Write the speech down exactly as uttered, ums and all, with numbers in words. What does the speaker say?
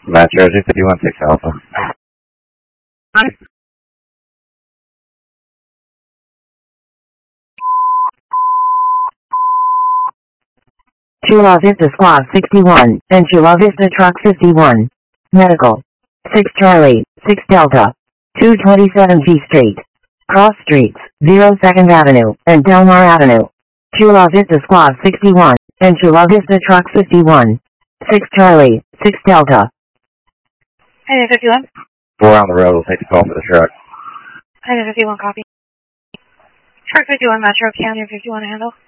Metro two fifty-one six Alpha. Hi. Chula Vista Squad sixty-one, and Chula Vista Truck fifty-one. Medical. six Charlie, six Delta. two twenty-seven G Street. Cross Streets, zero second Avenue, and Delmar Avenue. Chula Vista Squad sixty-one, and Chula Vista Truck fifty-one. six Charlie, six Delta. Highway fifty-one. Four on the road, we'll take the call for the truck. Highway fifty-one, copy. Truck fifty-one, Metro, County fifty-one, handle.